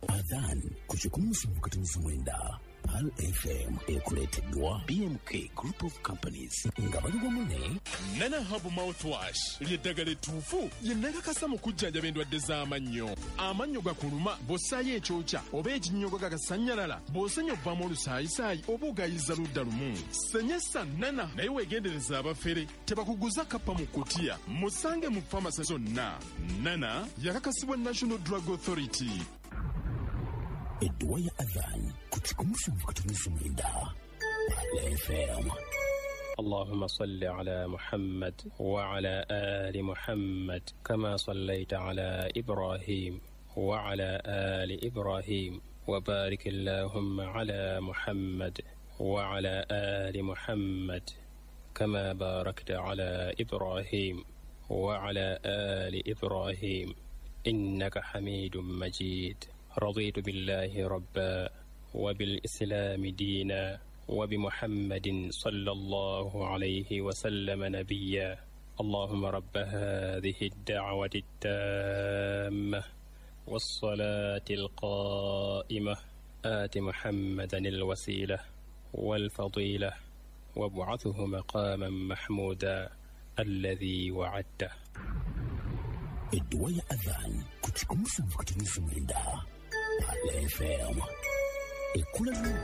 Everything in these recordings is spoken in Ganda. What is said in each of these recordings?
Adhan kuchikumusha mkatanifu mwenda Al FM ekuleteddwa BMK Group of Companies nga bali wamune Nana Hub Mouthwash lyeddagala ettuufu yennakakasa mu kujjanjaba endwadde z'amannyo. Amannyo gakuluma bw'ossaayo ekyokya oba ekinnyogo gakasannyalala bw'osenya ovaamu olusaayisaayi oba ogayiza ludda lumu. Senyesa Nana naye weegendereza abafere tebakuguza kappa mu kutiya musange mu famasi zonna. Nana yakakasibwa National Drug Authority. Edduwa ya Adhan kuchikumusha mkatanifu mwenda Al FM. اللهم صل على محمد وعلى آل محمد كما صليت على إبراهيم وعلى آل إبراهيم وبارك اللهم على محمد وعلى آل محمد كما باركت على إبراهيم وعلى آل إبراهيم إنك حميد مجيد. رضيت بالله ربا وبالإسلام دينا وبمحمد صلى الله عليه وسلم نبيا. اللهم رب هذه الدعوة التامة والصلاة القائمة آت محمدا الوسيلة والفضيلة وابعثه مقاما محمودا الذي وعدته. Edduwa ya Adhan kuchikumusha mkatanifu mwenda Al FM. Ekula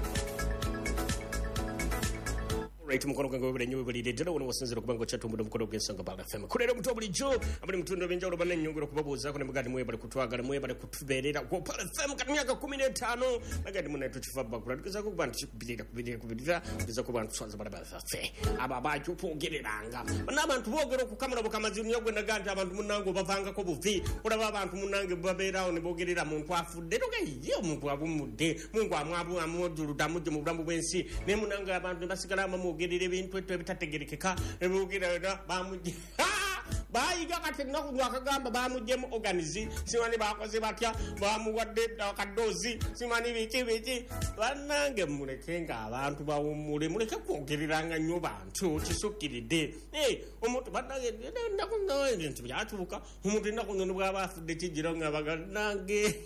Right, mukono gwange webale nyo webali deda wono wasinzira kubango chatu mudo mukono gensanga bala FM. Kulera muto buli jo abali mutundo benjawulo bana nyongero kubabuza ko ne mugati mwebale kutwagala mwebale kutuberera ko pala FM kat myaka 15 bagati munetu chifaba kula tukiza ko bantu kubirira tukiza ko bantu swanza bala fe aba bacho pogereranga n'abantu bogero ku kamera bokamazini yogwe nagandi abantu munango bavanga ko buvi olaba abantu munange babera ne bogerera muntu afudde toka yiyo muntu abumude mungu amwabu amodulu damuje mu burambu bwensi ne munanga abantu basigala mu gerere bintu ebitategerekeka ebugira bamuje bayiga kati nakunywa kagamba bamuje mu organize simani bakoze batya bamuwadde kadozi simani biki banange mulekenga abantu bawumule muleke kwogereranga nnyo bantu kisukiride omuntu banange ndakunywa ebintu byatuuka omuntu ndakunywa bwabafudde kigira nga baganange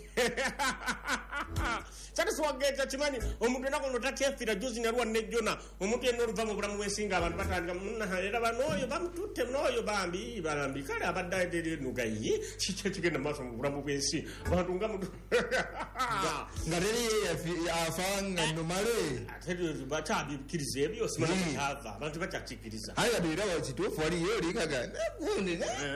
Sasa swageta chimani omuntu ndakunywa tatyefira juzi narwa nejjona omuntu enoruva mu bulamu bwesinga abantu batandika munahera banoyo bamutute mnoyo bambi kale abadde nugayi kigenda maaso mu bulamu bwensi abantu nga ngareri afanga nomale atero batabikiriza ebyo simana hava abantu batachikiriza aya bira wakitufu wali yoli kaga nakunde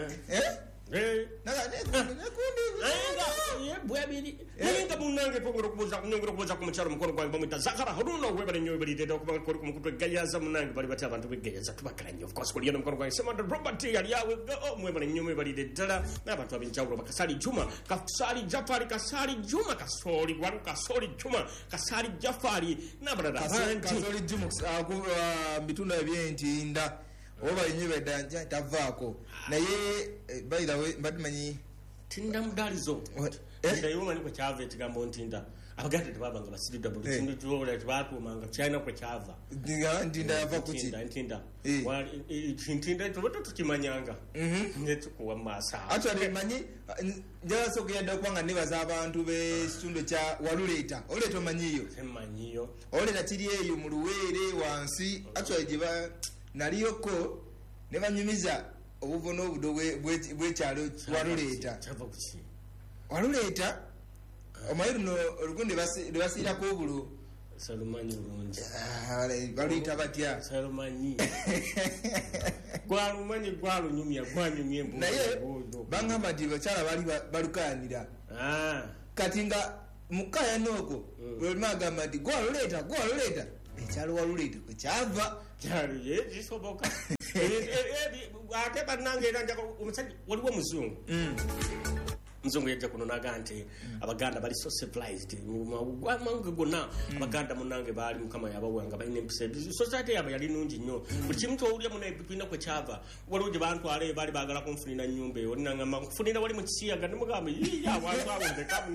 Nenga munange pogoro kubuza kumucharo mukono kwa mbamita Zakara Haruno webale nyo webale deda kuba kuri kumukutwe gayaza munange bali bati abantu begayaza tubakaranye of course kuri yano mukono kwa sema Robert yali yawe mwebale nyo webale deda n'abantu abinjawulo bakasali Juma kasali Jafari kasali Juma kasoli gwaru kasoli Juma kasali Jafari n'abarada kasoli Juma bitunda ebyentinda oba nyibe danja tavaako naye by the way mbadimanyi tinda mudalizo ndayo mani ko chava ekigambo ntinda abagate tebabanga basidda buli kintu tuwola tebatuumanga China ko chava ntinda yava kuki ntinda ntinda tuboto tukimanyanga netukuwa masa atwale manyi njala sokuyenda kwanga nibaza abantu be kitundu kya waluleta oleto manyiyo oleta kiri eyo mu luwere wansi atwale jiba naliyoko ne banyumiza obuvono obudo bwekyalo waluleta omayiruno olugunde basirako obulu Salumanyi bulungi baluyita batya Salumanyi gwalunyumya embu naye bangamba nti bakyala bali balukanira kati nga mukaya nooko bwemagamba nti gwaluleta ekyalo waluleta kwekyava kyalo yekisoboka ate bannange era njako omusajja waliwo muzungu mzungu yajja kuno naga nti abaganda bali so civilized mwangu gonna abaganda munange bali mukama yabawanga balina empisa society yabo yali nungi nnyo buli kimu kyowulira muna ebipina kwe kyava waliwo gye bantu ale bali baagala kunfunira nnyumba eyo ninangamba nkufunira wali mu kisiyaga nimugamba abantu abo ndeka